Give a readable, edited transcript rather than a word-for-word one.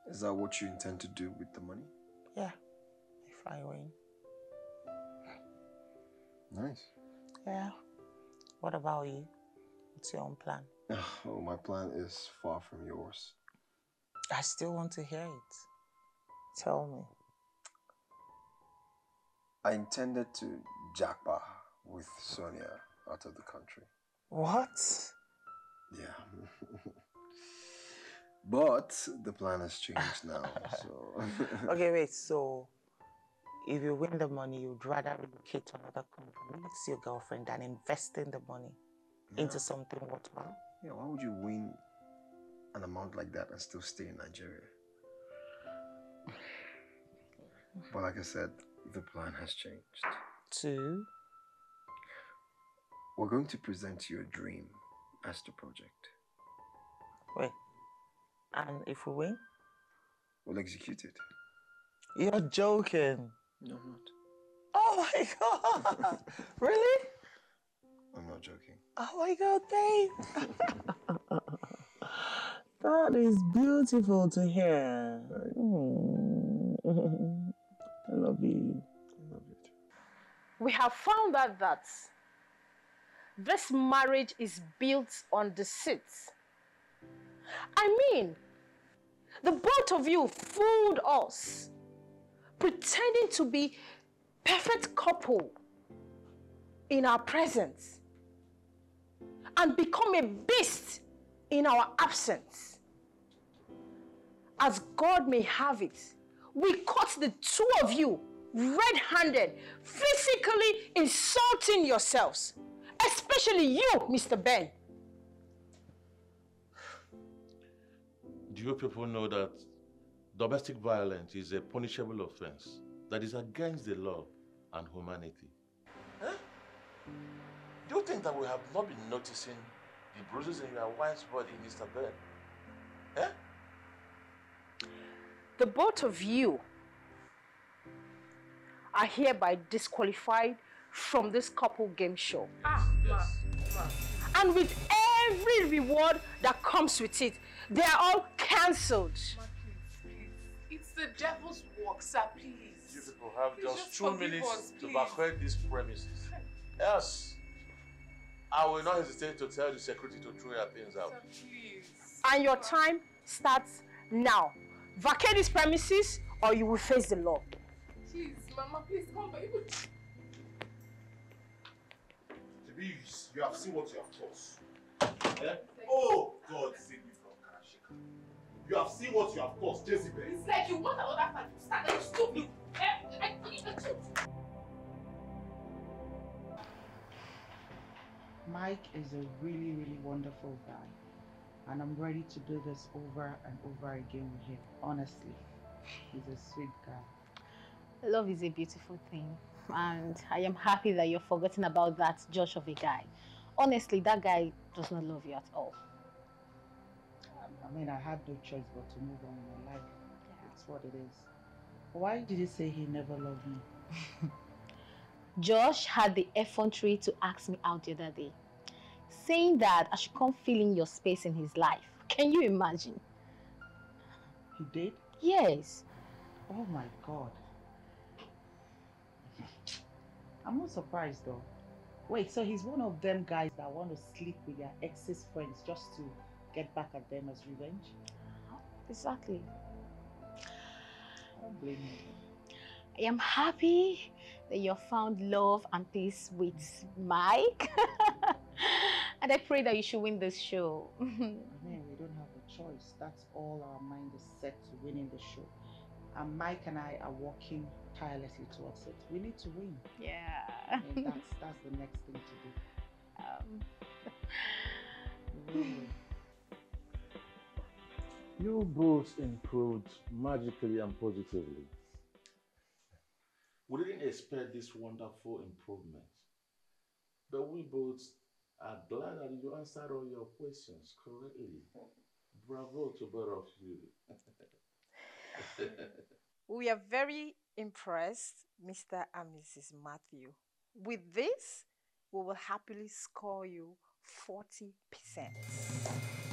Is that what you intend to do with the money? Yeah, if I win. Nice. Yeah. What about you? What's your own plan? Oh, my plan is far from yours. I still want to hear it. Tell me. I intended to jackpot with Sonia out of the country. What? Yeah. But the plan has changed now, so... Okay, wait, so if you win the money, you'd rather relocate to another country, see your girlfriend, than investing the money into something worthwhile? Yeah, why would you win an amount like that and still stay in Nigeria? But like I said, the plan has changed. To? We're going to present your dream as the project. Wait, and if we win? We'll execute it. You're joking. No, I'm not. Oh my God! Really? I'm not joking. Oh my God, babe! That is beautiful to hear. Right. I love you. I love you too. We have found out that this marriage is built on deceit. I mean, the both of you fooled us, pretending to be perfect couple in our presence and become a beast in our absence. As God may have it, we caught the two of you red-handed, physically insulting yourselves, especially you, Mr. Ben. Do you people know that domestic violence is a punishable offense that is against the law and humanity? Huh? Do you think that we have not been noticing the bruises in your wife's body, Mr. Ben? Eh? The both of you are hereby disqualified from this couple game show. Yes. And with every reward that comes with it, they are all cancelled. Ma, please. It's the devil's work, sir, please. You people have Please just 2 forgive minutes us, to please. vacate these premises. Yes. I will not hesitate to tell the security to throw your things out. Sir, please. And your time starts now. Vacate these premises or you will face the law. Please, Mama, please come back. Please, you have seen what you have caused. Eh? Oh, God, save me from Karashika. You have seen what you have caused, Jezebel. It's like you want another fight to start and you stupid. Mike is a really, really wonderful guy. And I'm ready to do this over and over again with him. Honestly, he's a sweet guy. Love is a beautiful thing. And I am happy that you're forgetting about that Josh of a guy. Honestly, that guy does not love you at all. I mean, I had no choice but to move on in my life. Yeah. It's what it is. Why did he say he never loved me? Josh had the effrontery to ask me out the other day, saying that I should come fill in your space in his life. Can you imagine? He did? Yes. Oh my God. I'm not surprised though. Wait, so he's one of them guys that want to sleep with their ex's friends just to get back at them as revenge? Exactly. I don't blame you. I am happy that you found love and peace with Mike. And I pray that you should win this show. I mean, we don't have a choice. That's all our mind is set to winning the show. And Mike and I are working tirelessly towards it. We need to win. Yeah. I mean, that's the next thing to do. Really. You both improved magically and positively. We didn't expect this wonderful improvement, but we both are glad that you answered all your questions correctly. Bravo to both of you. We are very impressed, Mr. and Mrs. Matthew. With this, we will happily score you 40%.